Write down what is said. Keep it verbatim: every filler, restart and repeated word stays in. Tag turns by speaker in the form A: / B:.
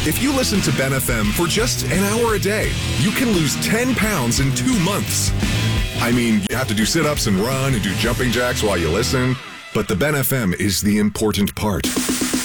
A: If you listen to Ben F M for just an hour a day, you can lose ten pounds in two months. I mean, you have to do sit-ups and run and do jumping jacks while you listen, but the Ben F M is the important part.